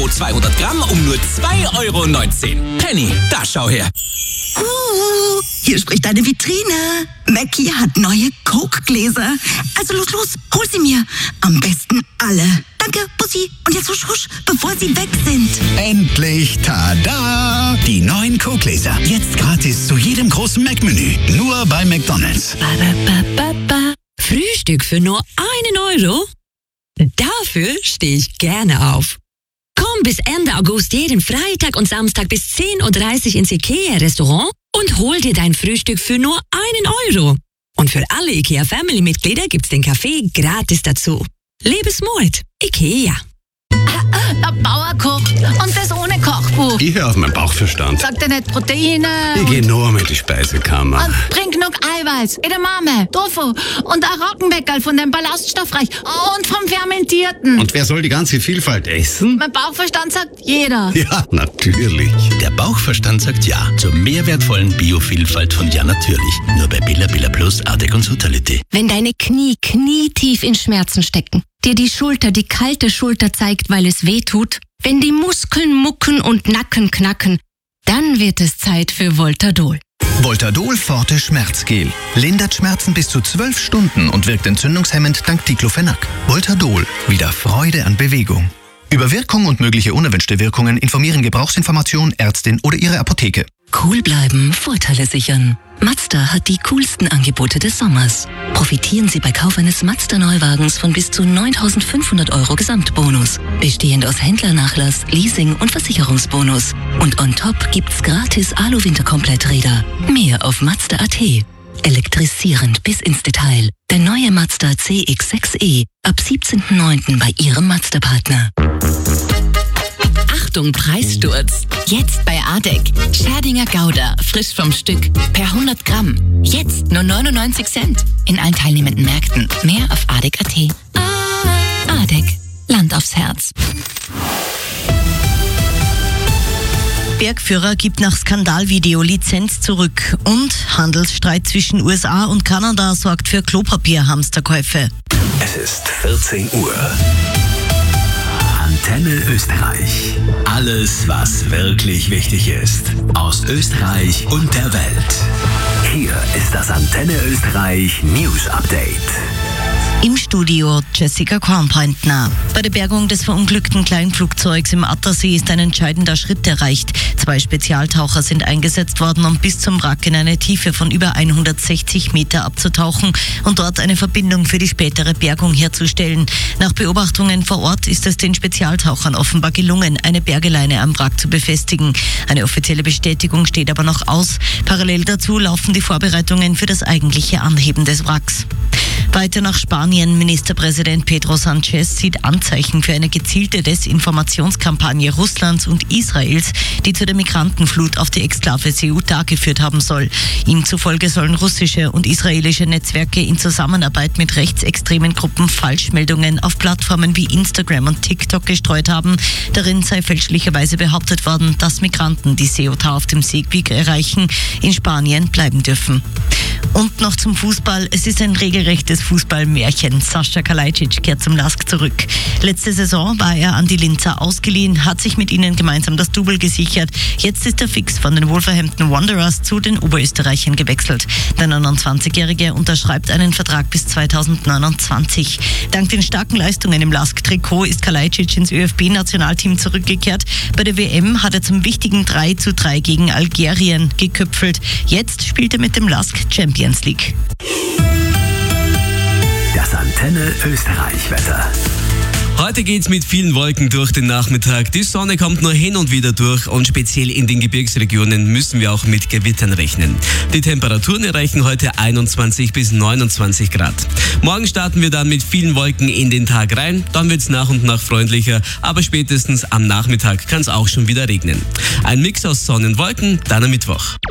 Pro 200 Gramm um nur 2,19 €. Penny, da schau her. Hier spricht deine Vitrine. Mackie hat neue Coke-Gläser. Also los, hol sie mir. Am besten alle. Danke, Bussi. Und jetzt husch, bevor sie weg sind. Endlich, tada! Die neuen Coke-Gläser. Jetzt gratis zu jedem großen Mac-Menü. Nur bei McDonald's. Frühstück für nur 1 €? Dafür stehe ich gerne auf. Komm bis Ende August jeden Freitag und Samstag bis 10:30 Uhr ins IKEA-Restaurant und hol dir dein Frühstück für nur 1 €. Und für alle IKEA-Family-Mitglieder gibt's den Kaffee gratis dazu. Lebe smart. IKEA. Der Bauer kocht und das ohne Kochbuch. Ich höre auf meinen Bauchverstand. Sagt er nicht Proteine? Ich gehe nur mit die Speisekammer. Und bring genug Eiweiß, Edamame, Tofu und ein Roggenbäckerl von dem Ballaststoffreich und vom Fermentierten. Und wer soll die ganze Vielfalt essen? Mein Bauchverstand sagt jeder. Ja, natürlich. Der Bauchverstand sagt ja zur mehrwertvollen Biovielfalt von Ja Natürlich. Nur bei Billa Plus, Ardek und Sutality. Wenn deine Knie knietief in Schmerzen stecken, dir die Schulter die kalte Schulter zeigt, weil es weh tut, wenn die Muskeln mucken und Nacken knacken, dann wird es Zeit für Voltadol. Voltadol Forte Schmerzgel. Lindert Schmerzen bis zu 12 Stunden und wirkt entzündungshemmend dank Diclofenac. Voltadol. Wieder Freude an Bewegung. Über Wirkung und mögliche unerwünschte Wirkungen informieren Gebrauchsinformation, Ärztin oder Ihre Apotheke. Cool bleiben, Vorteile sichern. Mazda hat die coolsten Angebote des Sommers. Profitieren Sie bei Kauf eines Mazda-Neuwagens von bis zu 9.500 € Gesamtbonus. Bestehend aus Händlernachlass, Leasing und Versicherungsbonus. Und on top gibt's gratis Alu-Winterkompletträder. Mehr auf Mazda.at. Elektrisierend bis ins Detail. Der neue Mazda CX-6e ab 17.09. bei Ihrem Mazda-Partner. Achtung, Preissturz. Jetzt bei Ardek. Scherdinger Gouda, frisch vom Stück. Per 100 Gramm. Jetzt nur 99 Cent. In allen teilnehmenden Märkten. Mehr auf ardek.at. Ardek. Land aufs Herz. Bergführer gibt nach Skandalvideo Lizenz zurück. Und Handelsstreit zwischen USA und Kanada sorgt für Klopapierhamsterkäufe. Es ist 14 Uhr. Antenne Österreich. Alles, was wirklich wichtig ist. Aus Österreich und der Welt. Hier ist das Antenne Österreich News Update. Im Studio Jessica Kornpointner. Bei der Bergung des verunglückten Kleinflugzeugs im Attersee ist ein entscheidender Schritt erreicht. 2 Spezialtaucher sind eingesetzt worden, um bis zum Wrack in eine Tiefe von über 160 Meter abzutauchen und dort eine Verbindung für die spätere Bergung herzustellen. Nach Beobachtungen vor Ort ist es den Spezialtauchern offenbar gelungen, eine Bergeleine am Wrack zu befestigen. Eine offizielle Bestätigung steht aber noch aus. Parallel dazu laufen die Vorbereitungen für das eigentliche Anheben des Wracks. Weiter nach Spanien. Ministerpräsident Pedro Sanchez sieht Anzeichen für eine gezielte Desinformationskampagne Russlands und Israels, die zu der Migrantenflut auf die Exklave Ceuta geführt haben soll. Ihm zufolge sollen russische und israelische Netzwerke in Zusammenarbeit mit rechtsextremen Gruppen Falschmeldungen auf Plattformen wie Instagram und TikTok gestreut haben. Darin sei fälschlicherweise behauptet worden, dass Migranten, die Ceuta auf dem Seeweg erreichen, in Spanien bleiben dürfen. Und noch zum Fußball. Es ist ein regelrechtes Fußballmärchen. Sascha Kalajdzic kehrt zum LASK zurück. Letzte Saison war er an die Linzer ausgeliehen, hat sich mit ihnen gemeinsam das Double gesichert. Jetzt ist er fix von den Wolverhampton Wanderers zu den Oberösterreichern gewechselt. Der 29-Jährige unterschreibt einen Vertrag bis 2029. Dank den starken Leistungen im LASK-Trikot ist Kalajdzic ins ÖFB-Nationalteam zurückgekehrt. Bei der WM hat er zum wichtigen 3:3 gegen Algerien geköpfelt. Jetzt spielt er mit dem LASK Champions League. Das Antenne Österreich Wetter. Heute geht's mit vielen Wolken durch den Nachmittag. Die Sonne kommt nur hin und wieder durch und speziell in den Gebirgsregionen müssen wir auch mit Gewittern rechnen. Die Temperaturen erreichen heute 21 bis 29 Grad. Morgen starten wir dann mit vielen Wolken in den Tag rein. Dann wird's nach und nach freundlicher, aber spätestens am Nachmittag kann's auch schon wieder regnen. Ein Mix aus Sonne und Wolken, dann am Mittwoch.